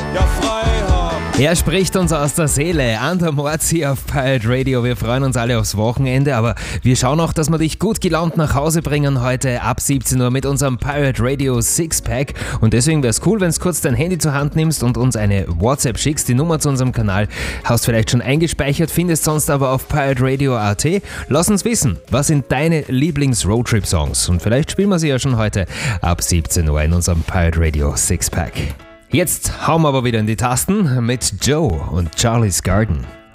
ja frei haben. Er spricht uns aus der Seele. Ander Morzi auf Pirate Radio. Wir freuen uns alle aufs Wochenende, aber wir schauen auch, dass wir dich gut gelaunt nach Hause bringen heute ab 17 Uhr mit unserem Pirate Radio Sixpack. Und deswegen wäre es cool, wenn du kurz dein Handy zur Hand nimmst und uns eine WhatsApp schickst. Die Nummer zu unserem Kanal hast vielleicht schon eingespeichert, findest sonst aber auf pirateradio.at. Lass uns wissen, was sind deine Lieblings-Roadtrip-Songs? Und vielleicht spielen wir sie ja schon heute ab 17 Uhr in unserem Pirate Radio Sixpack. Jetzt hauen wir aber wieder in die Tasten mit Joe und Charlie's Garden.